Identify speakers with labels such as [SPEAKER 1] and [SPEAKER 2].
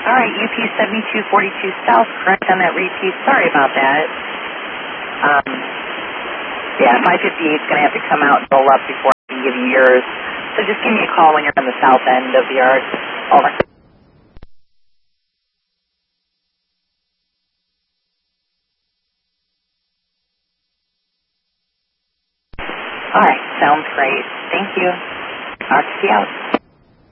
[SPEAKER 1] All right, UP 7242 South, correct on that repeat. Sorry about that. Yeah, 558 is going to have to come out and roll up before I can give you yours. So just give me a call when you're on the south end of the yard. Over. All right, sounds great. Thank you. I'll see you out.